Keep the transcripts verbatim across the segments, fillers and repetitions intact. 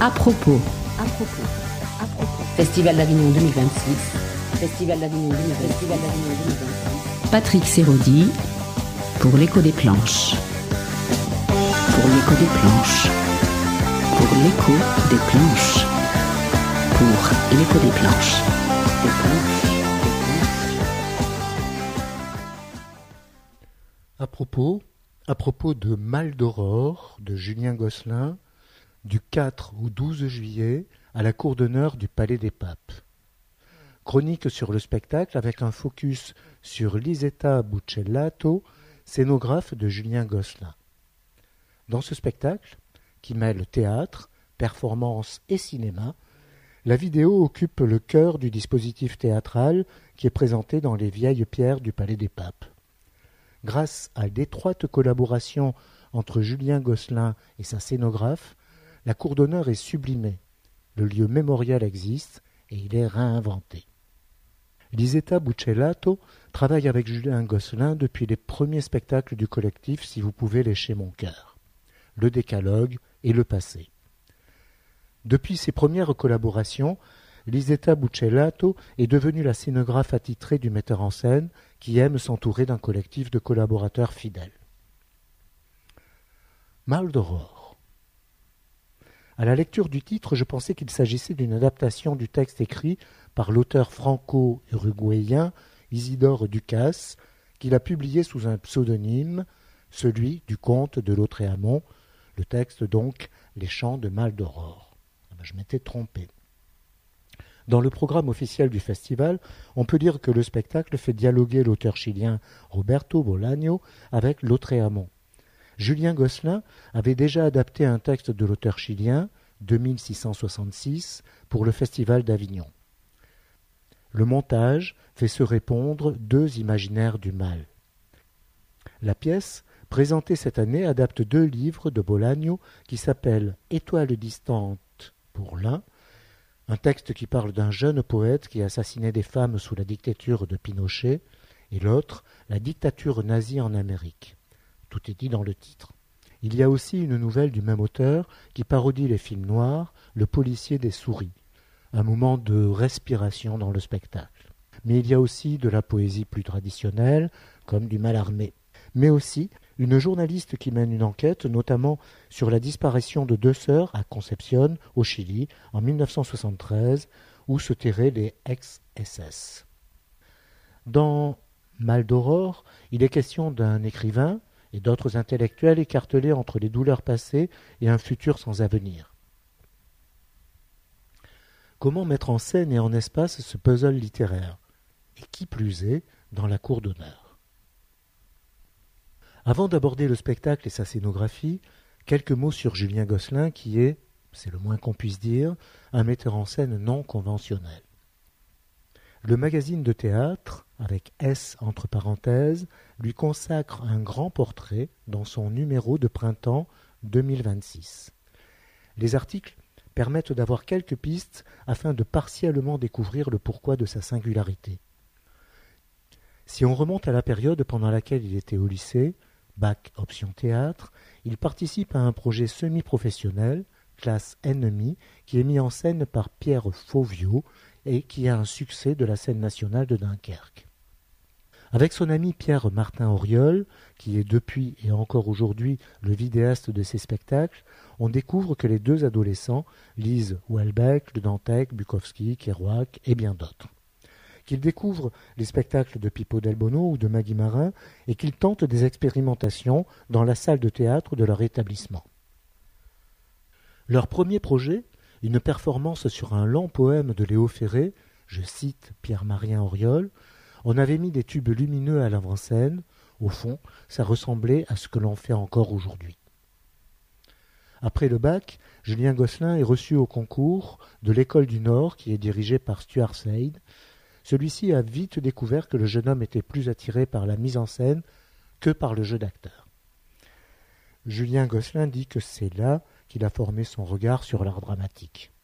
À propos. À propos. À propos. Festival d'Avignon deux mille vingt-six. Festival d'Avignon deux mille vingt-six. Festival d'Avignon deux mille vingt-six. Patrick Serodi pour l'écho des planches. Pour l'écho des planches. Pour l'écho des planches. Pour l'écho des planches. Des planches. À propos, à propos de Mal d'Aurore de Julien Gosselin, du quatre au douze juillet à la cour d'honneur du Palais des Papes. Chronique sur le spectacle avec un focus sur Lisetta Buccellato, scénographe de Julien Gosselin. Dans ce spectacle, qui mêle théâtre, performance et cinéma, la vidéo occupe le cœur du dispositif théâtral qui est présenté dans les vieilles pierres du Palais des Papes. Grâce à d'étroites collaborations entre Julien Gosselin et sa scénographe, la cour d'honneur est sublimée, le lieu mémorial existe et il est réinventé. Lisetta Buccellato travaille avec Julien Gosselin depuis les premiers spectacles du collectif Si vous pouvez lécher mon cœur, le décalogue et le passé. Depuis ses premières collaborations, Lisetta Buccellato est devenue la scénographe attitrée du metteur en scène qui aime s'entourer d'un collectif de collaborateurs fidèles. Mal d'Aurore. À la lecture du titre, je pensais qu'il s'agissait d'une adaptation du texte écrit par l'auteur franco-uruguayen Isidore Ducasse, qu'il a publié sous un pseudonyme, celui du comte de Lautréamont, le texte donc Les Chants de Mal d'Aurore. Je m'étais trompé. Dans le programme officiel du festival, on peut dire que le spectacle fait dialoguer l'auteur chilien Roberto Bolaño avec Lautréamont. Julien Gosselin avait déjà adapté un texte de l'auteur chilien, deux mille six cent soixante-six, pour le Festival d'Avignon. Le montage fait se répondre deux imaginaires du mal. La pièce, présentée cette année, adapte deux livres de Bolaño qui s'appellent « Étoiles distantes » pour l'un, un texte qui parle d'un jeune poète qui assassinait des femmes sous la dictature de Pinochet, et l'autre, la dictature nazie en Amérique. Tout est dit dans le titre. Il y a aussi une nouvelle du même auteur qui parodie les films noirs, Le policier des souris, un moment de respiration dans le spectacle. Mais il y a aussi de la poésie plus traditionnelle, comme du Mallarmé. Mais aussi une journaliste qui mène une enquête, notamment sur la disparition de deux sœurs à Concepción, au Chili, en mille neuf cent soixante-treize, où se terraient les ex-S S. Dans Mal d'Aurore, il est question d'un écrivain et d'autres intellectuels écartelés entre les douleurs passées et un futur sans avenir. Comment mettre en scène et en espace ce puzzle littéraire, et qui plus est, dans la cour d'honneur? Avant d'aborder le spectacle et sa scénographie, quelques mots sur Julien Gosselin qui est, c'est le moins qu'on puisse dire, un metteur en scène non conventionnel. Le magazine de théâtre, avec S entre parenthèses, lui consacre un grand portrait dans son numéro de printemps deux mille vingt-six. Les articles permettent d'avoir quelques pistes afin de partiellement découvrir le pourquoi de sa singularité. Si on remonte à la période pendant laquelle il était au lycée, bac option théâtre, il participe à un projet semi-professionnel, classe Ennemi, qui est mis en scène par Pierre Fauvio et qui a un succès de la scène nationale de Dunkerque. Avec son ami Pierre Martin Auriol, qui est depuis et encore aujourd'hui le vidéaste de ces spectacles, on découvre que les deux adolescents lisent Houellebecq, Le Dantec, Bukowski, Kerouac et bien d'autres. Qu'ils découvrent les spectacles de Pipo Del Bono ou de Maggie Marin et qu'ils tentent des expérimentations dans la salle de théâtre de leur établissement. Leur premier projet, une performance sur un long poème de Léo Ferré, je cite Pierre-Marien Auriol, on avait mis des tubes lumineux à l'avant-scène, au fond, ça ressemblait à ce que l'on fait encore aujourd'hui. Après le bac, Julien Gosselin est reçu au concours de l'École du Nord qui est dirigée par Stuart Slade. Celui-ci a vite découvert que le jeune homme était plus attiré par la mise en scène que par le jeu d'acteur. Julien Gosselin dit que c'est là qu'il a formé son regard sur l'art dramatique.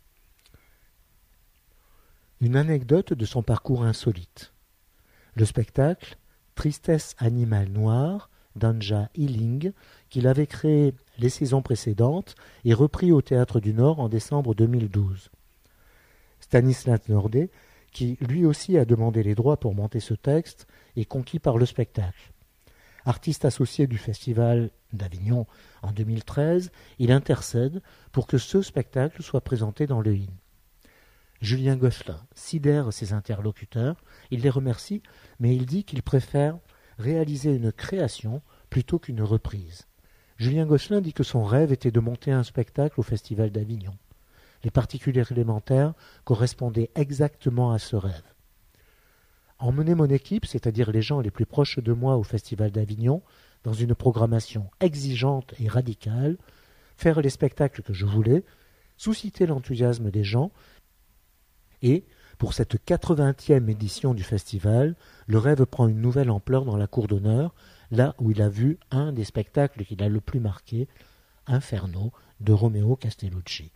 Une anecdote de son parcours insolite. Le spectacle, Tristesse animale noire, d'Anja Illing, qu'il avait créé les saisons précédentes et repris au Théâtre du Nord en décembre deux mille douze. Stanislas Nordet, qui lui aussi a demandé les droits pour monter ce texte, est conquis par le spectacle. Artiste associé du Festival d'Avignon en deux mille treize, il intercède pour que ce spectacle soit présenté dans le I N. Julien Gosselin sidère ses interlocuteurs, il les remercie, mais il dit qu'il préfère réaliser une création plutôt qu'une reprise. Julien Gosselin dit que son rêve était de monter un spectacle au Festival d'Avignon. Les particuliers élémentaires correspondaient exactement à ce rêve. Emmener mon équipe, c'est-à-dire les gens les plus proches de moi au Festival d'Avignon, dans une programmation exigeante et radicale, faire les spectacles que je voulais, susciter l'enthousiasme des gens, et, pour cette quatre-vingtième édition du festival, le rêve prend une nouvelle ampleur dans la cour d'honneur, là où il a vu un des spectacles qu'il a le plus marqué, Inferno, de Romeo Castellucci.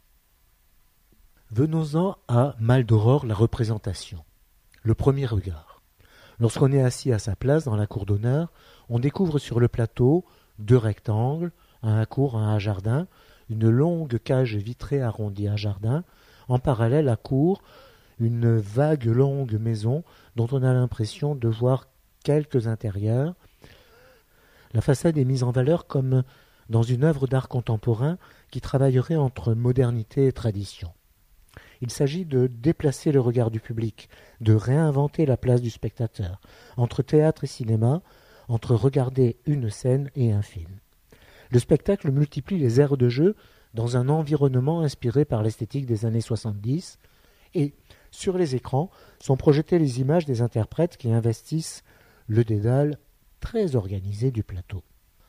Venons-en à Mal d'Aurore, la représentation. Le premier regard. Lorsqu'on est assis à sa place dans la cour d'honneur, on découvre sur le plateau deux rectangles, un à cour, un à jardin, une longue cage vitrée arrondie à jardin, en parallèle à cour, une vague longue maison dont on a l'impression de voir quelques intérieurs. La façade est mise en valeur comme dans une œuvre d'art contemporain qui travaillerait entre modernité et tradition. Il s'agit de déplacer le regard du public, de réinventer la place du spectateur, entre théâtre et cinéma, entre regarder une scène et un film. Le spectacle multiplie les aires de jeu dans un environnement inspiré par l'esthétique des années soixante-dix, et sur les écrans sont projetées les images des interprètes qui investissent le dédale très organisé du plateau.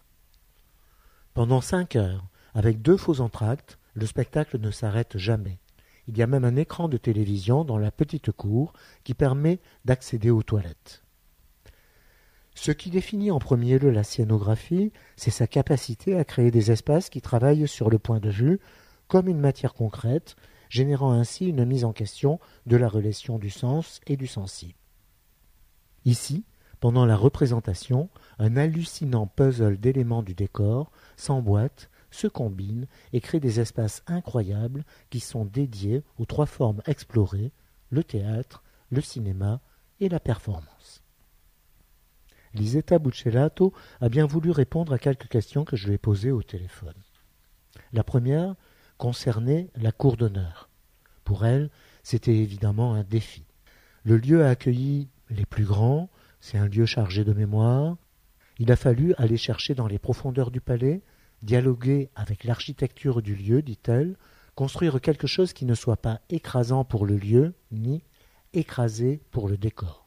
Pendant cinq heures, avec deux faux entr'actes, le spectacle ne s'arrête jamais. Il y a même un écran de télévision dans la petite cour qui permet d'accéder aux toilettes. Ce qui définit en premier lieu la scénographie, c'est sa capacité à créer des espaces qui travaillent sur le point de vue comme une matière concrète, générant ainsi une mise en question de la relation du sens et du sensible. Ici, pendant la représentation, un hallucinant puzzle d'éléments du décor s'emboîte, se combine et crée des espaces incroyables qui sont dédiés aux trois formes explorées, le théâtre, le cinéma et la performance. Lisetta Buccellato a bien voulu répondre à quelques questions que je lui ai posées au téléphone. La première concernait la cour d'honneur. Pour elle, c'était évidemment un défi. Le lieu a accueilli les plus grands, c'est un lieu chargé de mémoire. Il a fallu aller chercher dans les profondeurs du palais, dialoguer avec l'architecture du lieu, dit-elle, construire quelque chose qui ne soit pas écrasant pour le lieu, ni écrasé pour le décor.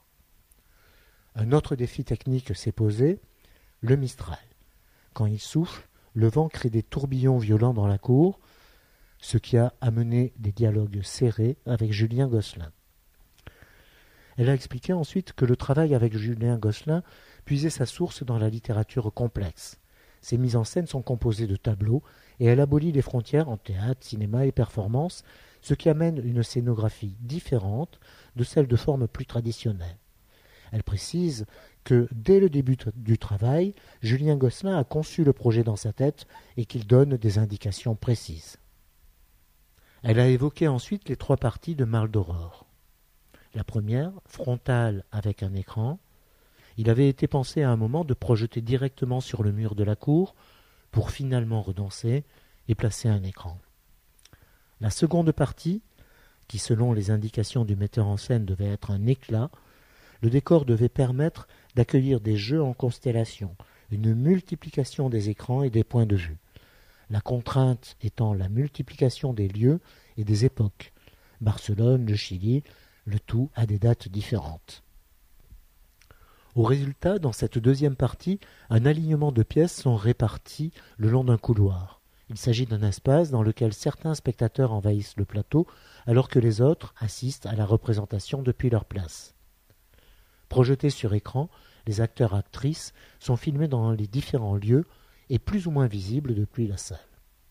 Un autre défi technique s'est posé, le Mistral. Quand il souffle, le vent crée des tourbillons violents dans la cour, ce qui a amené des dialogues serrés avec Julien Gosselin. Elle a expliqué ensuite que le travail avec Julien Gosselin puisait sa source dans la littérature complexe. Ses mises en scène sont composées de tableaux et elle abolit les frontières en théâtre, cinéma et performance, ce qui amène une scénographie différente de celle de forme plus traditionnelle. Elle précise que dès le début du travail, Julien Gosselin a conçu le projet dans sa tête et qu'il donne des indications précises. Elle a évoqué ensuite les trois parties de Mal d'Aurore. La première, frontale avec un écran. Il avait été pensé à un moment de projeter directement sur le mur de la cour pour finalement redanser et placer un écran. La seconde partie, qui selon les indications du metteur en scène devait être un éclat, le décor devait permettre d'accueillir des jeux en constellation, une multiplication des écrans et des points de vue. La contrainte étant la multiplication des lieux et des époques. Barcelone, le Chili, le tout à des dates différentes. Au résultat, dans cette deuxième partie, un alignement de pièces sont réparties le long d'un couloir. Il s'agit d'un espace dans lequel certains spectateurs envahissent le plateau, alors que les autres assistent à la représentation depuis leur place. Projetés sur écran, les acteurs-actrices sont filmés dans les différents lieux et plus ou moins visibles depuis la salle.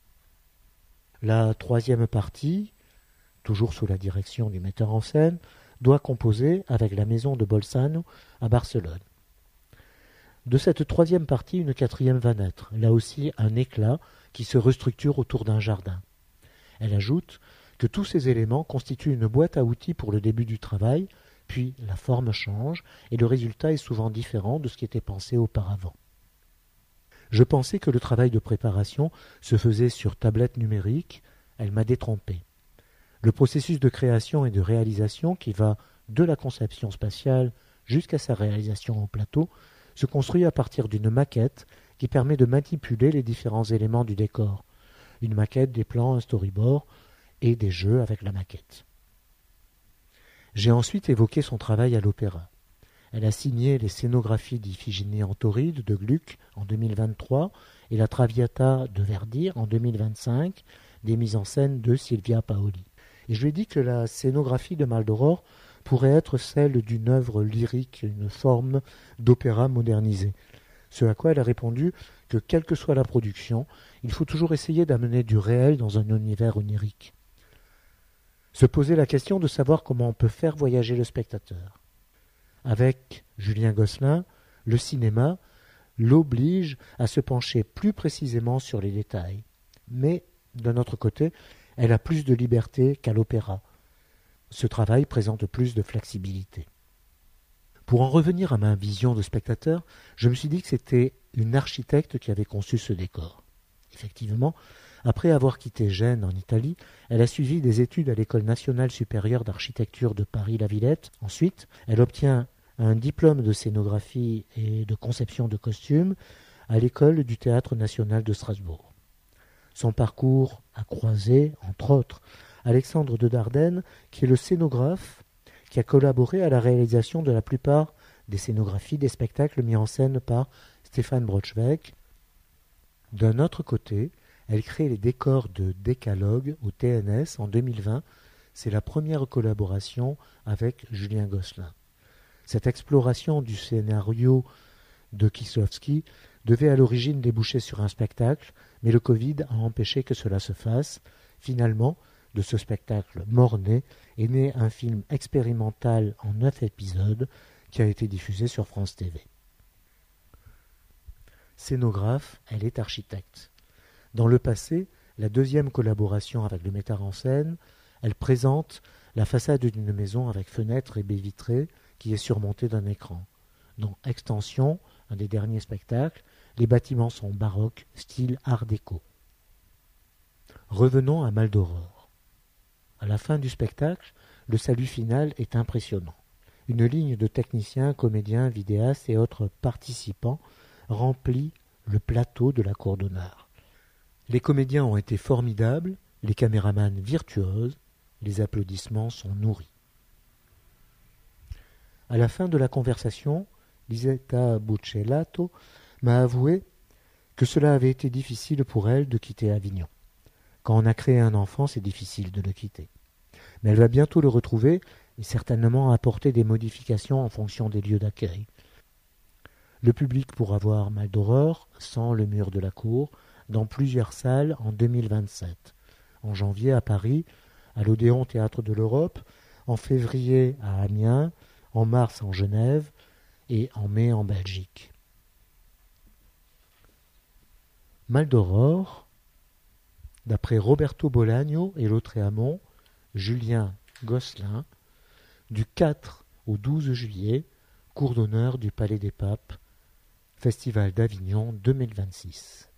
La troisième partie, toujours sous la direction du metteur en scène, doit composer avec la maison de Bolzano à Barcelone. De cette troisième partie, une quatrième va naître, là aussi un éclat qui se restructure autour d'un jardin. Elle ajoute que tous ces éléments constituent une boîte à outils pour le début du travail, puis la forme change et le résultat est souvent différent de ce qui était pensé auparavant. Je pensais que le travail de préparation se faisait sur tablette numérique, elle m'a détrompé. Le processus de création et de réalisation qui va de la conception spatiale jusqu'à sa réalisation au plateau se construit à partir d'une maquette qui permet de manipuler les différents éléments du décor. Une maquette, des plans, un storyboard et des jeux avec la maquette. J'ai ensuite évoqué son travail à l'opéra. Elle a signé les scénographies d'Iphigénie en Tauride de Gluck en deux mille vingt-trois et la Traviata de Verdi en deux mille vingt-cinq, des mises en scène de Silvia Paoli. Et je lui ai dit que la scénographie de Maldoror pourrait être celle d'une œuvre lyrique, une forme d'opéra modernisé. Ce à quoi elle a répondu que, quelle que soit la production, il faut toujours essayer d'amener du réel dans un univers onirique. Se poser la question de savoir comment on peut faire voyager le spectateur. Avec Julien Gosselin, le cinéma l'oblige à se pencher plus précisément sur les détails. Mais, d'un autre côté, elle a plus de liberté qu'à l'opéra. Ce travail présente plus de flexibilité. Pour en revenir à ma vision de spectateur, je me suis dit que c'était une architecte qui avait conçu ce décor. Effectivement, après avoir quitté Gênes en Italie, elle a suivi des études à l'École nationale supérieure d'architecture de Paris-La Villette. Ensuite, elle obtient un diplôme de scénographie et de conception de costumes à l'École du Théâtre national de Strasbourg. Son parcours a croisé, entre autres, Alexandre de Dardenne, qui est le scénographe qui a collaboré à la réalisation de la plupart des scénographies des spectacles mis en scène par Stéphane Brochweg. D'un autre côté, elle crée les décors de Décalogue au T N S en deux mille vingt. C'est la première collaboration avec Julien Gosselin. Cette exploration du scénario de Kieslowski devait à l'origine déboucher sur un spectacle, mais le Covid a empêché que cela se fasse. Finalement, de ce spectacle mort-né est né un film expérimental en neuf épisodes qui a été diffusé sur France T V. Scénographe, elle est architecte. Dans le passé, la deuxième collaboration avec le metteur en scène, elle présente la façade d'une maison avec fenêtres et baies vitrées qui est surmontée d'un écran. Dans Extension, un des derniers spectacles, les bâtiments sont baroques, style art déco. Revenons à Maldoror. À la fin du spectacle, le salut final est impressionnant. Une ligne de techniciens, comédiens, vidéastes et autres participants remplit le plateau de la cour d'honneur. Les comédiens ont été formidables, les caméramans virtuoses, les applaudissements sont nourris. À la fin de la conversation, Lisetta Buccellato m'a avoué que cela avait été difficile pour elle de quitter Avignon. Quand on a créé un enfant, c'est difficile de le quitter. Mais elle va bientôt le retrouver et certainement apporter des modifications en fonction des lieux d'accueil. Le public pourra voir Maldoror sans le mur de la cour dans plusieurs salles en deux mille vingt-sept. En janvier à Paris, à l'Odéon Théâtre de l'Europe, en février à Amiens, en mars en Genève et en mai en Belgique. Maldoror, d'après Roberto Bolaño et Lautréamont, Julien Gosselin, du quatre au douze juillet, cours d'honneur du Palais des Papes, Festival d'Avignon deux mille vingt-six.